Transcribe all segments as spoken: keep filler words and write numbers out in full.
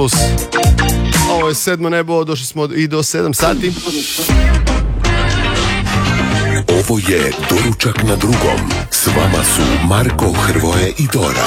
Ovo je Sedmo nebo, došli smo i do sedam sati. Ovo je Doručak na drugom. S vama su Marko, Hrvoje i Dora.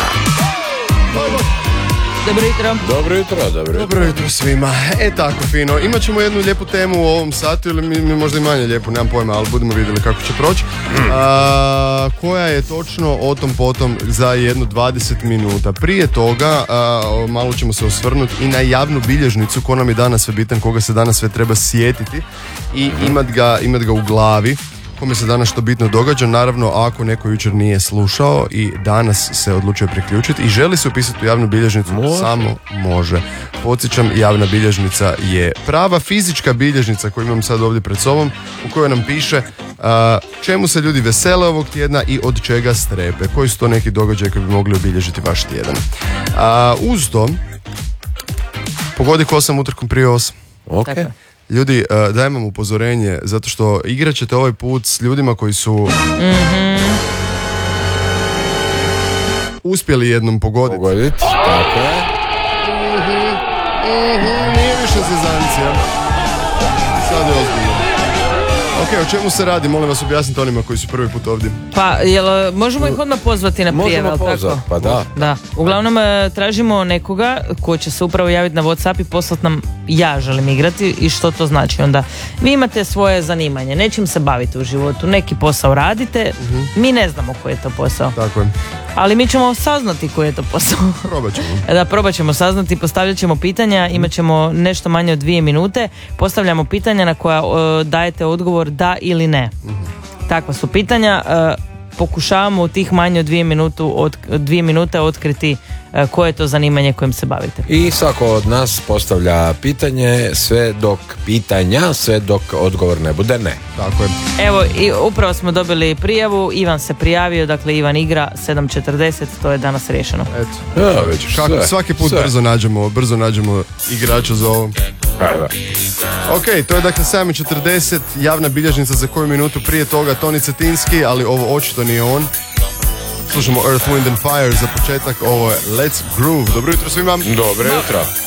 Dobro jutro. Dobro jutro, dobro jutro. Dobro jutro svima. E tako fino. Imat ćemo jednu lijepu temu u ovom satu, ili mi, mi možda i manje lijepu, nemam pojma, ali budemo vidjeli kako će proći. Mm. A, koja je točno o tom potom za jedno dvadeset minuta. Prije toga a, malo ćemo se osvrnuti i na javnu bilježnicu, ko nam je danas sve bitan, koga se danas sve treba sjetiti i imat ga, imat ga u glavi. Kome se danas što bitno događa, naravno ako neko jučer nije slušao i danas se odlučio priključiti i želi se upisati u javnu bilježnicu, može. Samo može. Podsjećam, javna bilježnica je prava fizička bilježnica koju imam sad ovdje pred sobom, u kojoj nam piše uh, čemu se ljudi vesele ovog tjedna i od čega strepe, koji su to neki događaji koji bi mogli obilježiti vaš tjedan. Uh, uz to, pogodi ko sam utorkom prije osam. Ok. Tako. Ljudi, uh, dajem vam upozorenje, zato što igrat ćete ovaj put s ljudima koji su Mm-hmm. uspjeli jednom pogoditi. Pogoditi, tako je. Mm-hmm, nije više zezancija. Sad je ozbiljno. Ok, o čemu se radi? Molim vas objasnite onima koji su prvi put ovdje. Pa, jel, možemo ih odmah pozvati na prijave, Možemo jel pozvati, tako? pa da. Da, uglavnom e, tražimo nekoga ko će se upravo javiti na WhatsApp i poslati nam ja želim igrati i što to znači onda. Vi imate svoje zanimanje, nečim se bavite u životu, neki posao radite, uh-huh. mi ne znamo koji je to posao. Tako je. Ali mi ćemo saznati koji je to posao. Probat ćemo. Da, probat ćemo saznati, postavljat ćemo pitanja, imat ćemo nešto manje od dvije minute, postavljamo pitanja na koja uh, dajete odgovor da ili ne. Mm-hmm. Takva su pitanja, uh, pokušavamo u tih manje od dvije, minutu, od, dvije minute otkriti uh, koje je to zanimanje kojim se bavite. I svako od nas postavlja pitanje sve dok pitanja, sve dok odgovor ne bude ne. Tako je. Evo, i upravo smo dobili prijavu, Ivan se prijavio, dakle Ivan igra sedam četrdeset, to je danas riješeno. Eto. Ja, vidiš, Kako, sve, svaki put sve. brzo nađemo, brzo nađemo igrača za ovo. Ajde. Ok, to je dakle sedam četrdeset, javna bilježnica za koju minutu prije toga Toni Cetinski, ali ovo očito nije on. Slušamo Earth, Wind and Fire za početak, ovo je Let's Groove. Dobro jutro svima. Dobro jutro.